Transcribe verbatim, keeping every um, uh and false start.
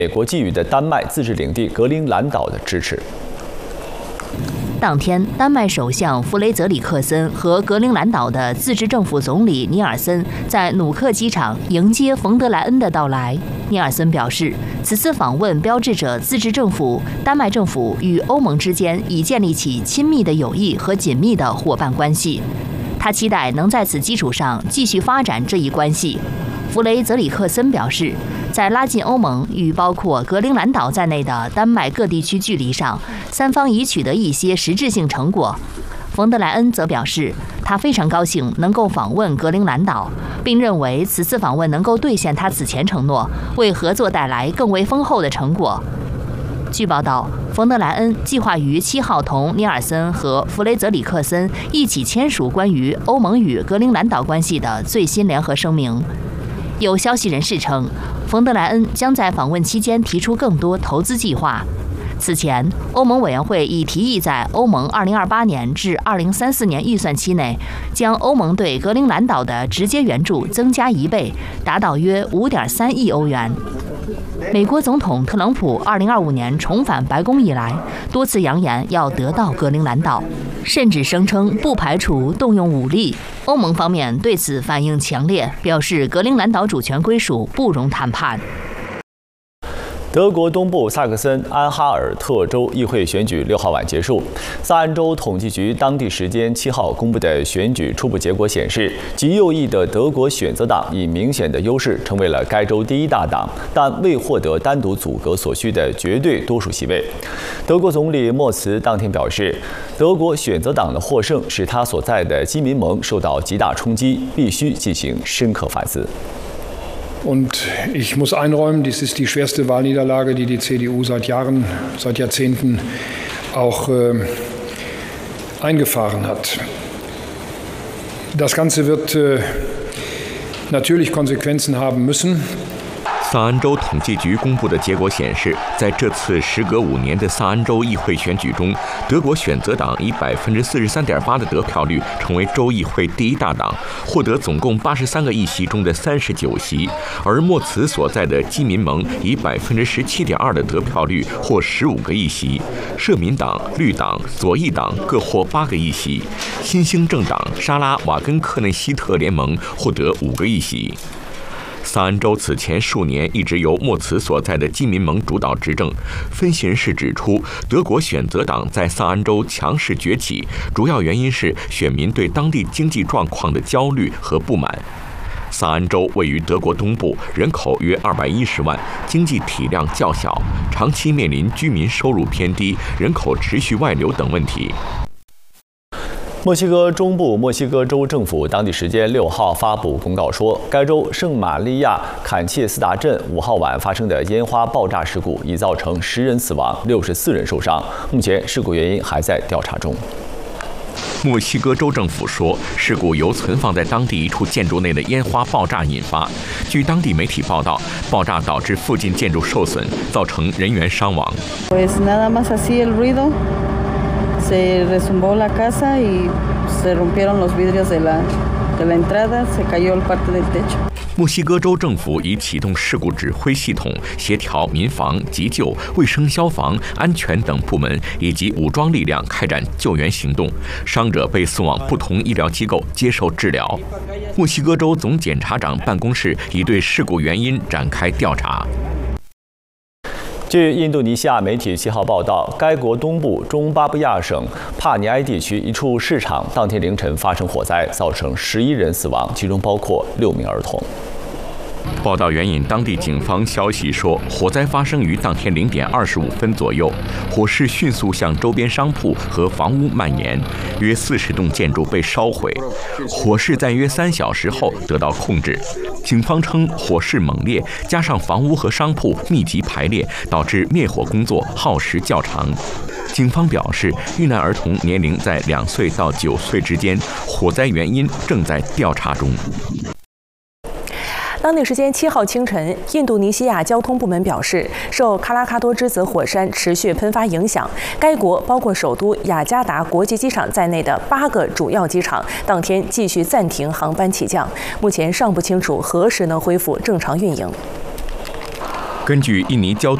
美国觊觎的丹麦自治领地格陵兰岛的支持。 当天，丹麦首相弗雷泽里克森和格陵兰岛的自治政府总理尼尔森在努克机场迎接冯德莱恩的到来。尼尔森表示，此次访问标志着自治政府丹麦政府与欧盟之间已建立起亲密的友谊和紧密的伙伴关系。他期待能在此基础上继续发展这一关系。弗雷泽里克森表示，在拉近欧盟与包括格陵兰岛在内的丹麦各地区距离上，三方已取得一些实质性成果。冯德莱恩则表示，他非常高兴能够访问格陵兰岛，并认为此次访问能够兑现他此前承诺，为合作带来更为丰厚的成果。据报道，冯德莱恩计划于七号同尼尔森和弗雷泽里克森一起签署关于欧盟与格陵兰岛关系的最新联合声明。有消息人士称，冯德莱恩将在访问期间提出更多投资计划。此前，欧盟委员会已提议在欧盟二零二八年至二零三四年预算期内，将欧盟对格陵兰岛的直接援助增加一倍，达到约五点三亿欧元。美国总统特朗普二零二五年重返白宫以来，多次扬言要得到格陵兰岛，甚至声称不排除动用武力。欧盟方面对此反应强烈，表示格陵兰岛主权归属不容谈判。 德国东部萨克森安哈尔特州议会选举六号晚结束。萨安州统计局当地时间七号公布的选举初步结果显示，极右翼的德国选择党以明显的优势成为了该州第一大党，但未获得单独阻隔所需的绝对多数席位。德国总理默茨当天表示，德国选择党的获胜使他所在的基民盟受到极大冲击，必须进行深刻反思。 Und ich muss einräumen, dies ist die schwerste Wahlniederlage, die die C D U seit Jahren, seit Jahrzehnten auch äh, eingefahren hat. Das Ganze wird äh, natürlich Konsequenzen haben müssen. 萨安州统计局公布的结果显示，在这次时隔五年的萨安州议会选举中，德国选择党以百分之四十三点八的得票率成为州议会第一大党，获得总共八十三个议席中的三十九席；而默茨所在的基民盟以百分之十七点二的得票率获十五个议席，社民党、绿党、左翼党各获八个议席，新兴政党沙拉瓦根克内希特联盟获得五个议席。萨安州此前数年一直由默茨所在的基民盟主导执政。分析人士指出，德国选择党在萨安州强势崛起，主要原因是选民对当地经济状况的焦虑和不满。萨安州位于德国东部，人口约二百一十万，经济体量较小，长期面临居民收入偏低、人口持续外流等问题。 墨西哥中部墨西哥州政府当地时间六号发布公告说，该州圣玛利亚坎切斯达镇五号晚发生的烟花爆炸事故已造成十人死亡、六十四人受伤。目前事故原因还在调查中。 墨西哥州政府说，事故由存放在当地一处建筑内的烟花爆炸引发。据当地媒体报道，爆炸导致附近建筑受损，造成人员伤亡。 Se resumbó la casa y se rompieron los vidrios de la, de la entrada, se cayó parte del techo. 墨西哥州政府已启动事故指挥系统，协调民防、急救、卫生、消防、安全等部门以及武装力量开展救援行动。伤者被送往不同医疗机构接受治疗。墨西哥州总检察长办公室已对事故原因展开调查。 据印度尼西亚媒体七号报道，该国东部中巴布亚省帕尼埃地区一处市场当天凌晨发生火灾，造成十一人死亡，其中包括六名儿童。 报道援引当地警方消息说，火灾发生于当天零点二十五分左右，火势迅速向周边商铺和房屋蔓延，约四十栋建筑被烧毁。火势在约三小时后得到控制。警方称，火势猛烈，加上房屋和商铺密集排列，导致灭火工作耗时较长。警方表示，遇难儿童年龄在两岁到九岁之间，火灾原因正在调查中。 当地时间七号清晨，印度尼西亚交通部门表示，受喀拉喀多之子火山持续喷发影响，该国包括首都雅加达国际机场在内的八个主要机场当天继续暂停航班起降，目前尚不清楚何时能恢复正常运营。 根据印尼交通